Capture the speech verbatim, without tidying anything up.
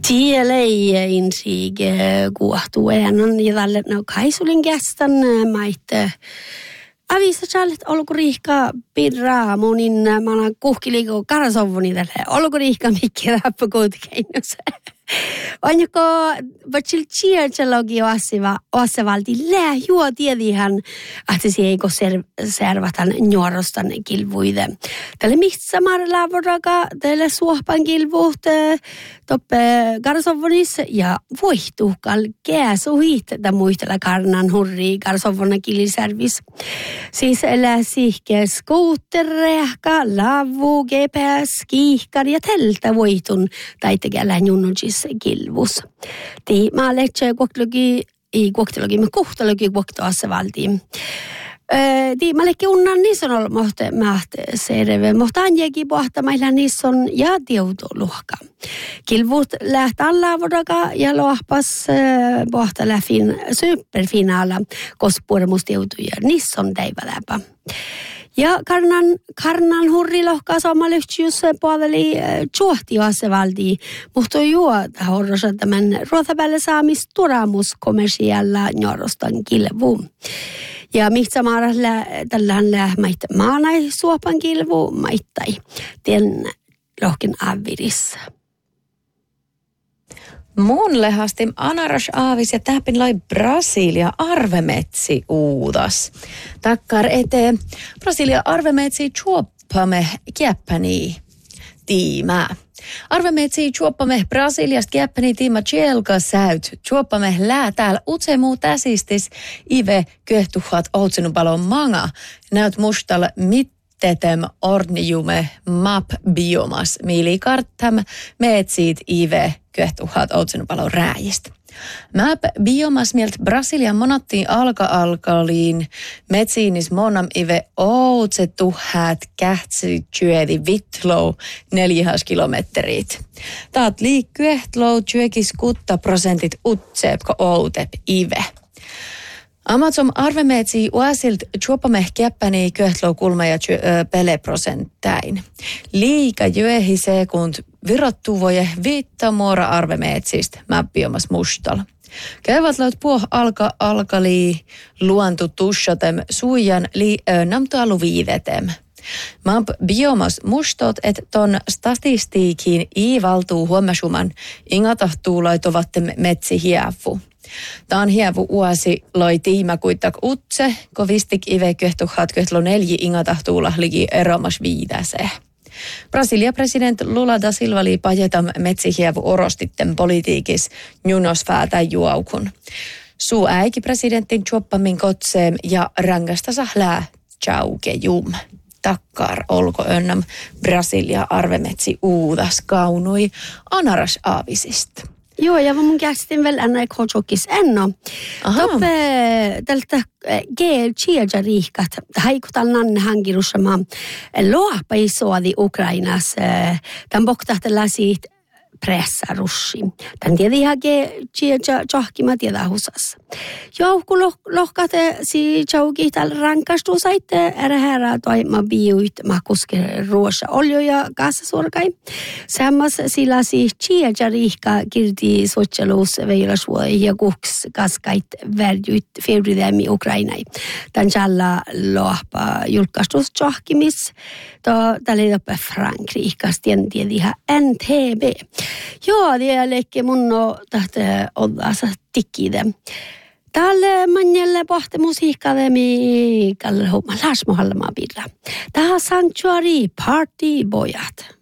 Tiellä ei insige kuohtuu ennen ja tälle no kaisulin kästän maitte. Avisa challet olko riihka pirraa munin mana kuhkiliko karasovuni tälle olko riihka mikki rappu kuitenkin. On joko vatsil chielchelogi oasiva oasivalti lää juo tiedihän että se ei ko servatan nuorostan kilvuide. Tälle missä marla voraka tälle suohpan kilvuut toppe karsovonis ja voihtuhkal kääsuhit ta muistella karnan hurri karsovona kiliservis. Siis elää sihke skuutterrehka, lavu, G P S, kiihkar ja teltä voitun taitekellä junnuncis kilvus. Tii mä letsä kuoktelugi, ei kuoktelugi, mä kuhtalogi kuoktoassa valtiin. Tii mä lekki unnan niissä on ollut mahte serve, mutta anjekin pohtamailla niissä on ja tiutoluhka. Kilvut lähtä alla vodaka ja lohpas pohta läfin superfinaala, koska puolemustiutuja niissä on teivä läpä. Ja karnan, karnan hurri lohkaa samalla yhtiös puoleli tjohtioassa valtii, mutta juota horrosa tämän ruotapälle saamis turamus kommersialla nuorostan kilvu. Ja missä maaralla tällään lähmäit maanai suopan kilvu maittai, tien lohkin avirissa. Mun lehastim anaras aavis ja täpin lai Brasilia arvemetsi uudas. Takkar eteen Brasilia arvemetsi chuoppame kieppäni tiimää. Arvemetsi chuoppame Brasiliasta kieppäni tiima Tjelka säyt. Chuoppame lää täällä utsemu täsistis ive köhtuhat outsenupalon manga. Näyt mustal mit tetem orniume map biomas milikartam meetsit ive köhtuhat outsenupalon rääjistä. Map biomas mielt Brasilian monattiin alka-alkaliin metsiinis monam ive outsetuhat kähtsitsyödi vitlow neljähas kilometrit. Taat liikkyehtlou tsyökis kutta prosentit utseepko outep ive. Amazon arvemetsi uasilt chuopameh käppäni köhtlou kulma ja peleprosenttain. Liika jöhi sekund virottuvoje viittamuora arvemetsistä mäppiomas mustal. Käyvät laut puoh alka alkali luontu tushotem suijan li namtualu viivetem. Mamp biomas mustot, et ton statistiikin i valtuu huomasuman ingatahtuu laitovatte metsi hievu. Taan hievu uasi loi tiima kuittak utse, kovistik ive köhtuhat köhtlo nelji ingatahtuulla ligi eromas viidäse. Brasilia president Lula da Silva li pajetam metsihievu orostitten politiikis njunosfäätä juaukun. Suu äiki presidentin chuoppamin kotseem ja rangastasa lää chaukejum. Takkar olko önnäm Brasilia arvemetsi uudas kaunui anaras aavisista. Joo, ja mun käsitin vielä enää kotsokis enno. Toppe tältä G-chielja riikat. Haikutan nanne hankirusama loapa isoadi Ukrainassa. Tämän boktahtelä siitä pressarussi. Tän tiedä ihan G-chielja johkima tiedä husassa. Joukku lohkate si chauki tällä rankastuu saitte ärä herää toima biuit makuske ruosa oljo ja kassasuorkai. Sammas sillä si chielja riikka kirti sotselus veilasvuoi ja kuks kaskait värjyt februidemi Ukrainai. Tän jalla lohpa julkaistus johkimis. To tälle jopa Frankrikast tien tiedä ihan N T B. Joo, det leikki mun no tahte oddaasa tikkide. Tälle manjelle pohti musiikkalle mi kalle homma lasmohalla ma birra. Tää sanctuary party bojat.